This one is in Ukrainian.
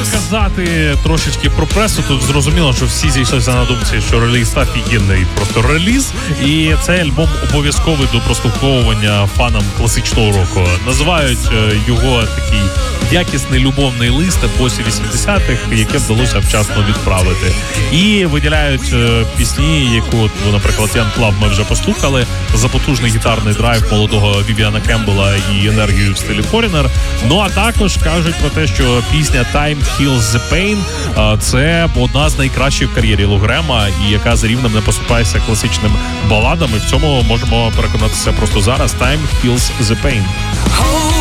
казати трошечки про пресу, тут зрозуміло, що всі зійшлися на думці, що реліз офігенний просто реліз. І цей альбом обов'язковий до прослуховування фанам класичного року. Називають його такий якісний любовний лист епосі 80-х, яке вдалося вчасно відправити. І виділяють пісні, яку, наприклад, Young Love ми вже послухали, за потужний гітарний драйв молодого Вівіана Кембела і енергію в стилі Foreigner. Ну а також кажуть про те, що пісня Time Heals the Pain це одна з найкращих в кар'єрі Лу Грема, і яка за рівнем не поступається класичним баладам. І в цьому можемо переконатися просто зараз. Time Heals the Pain.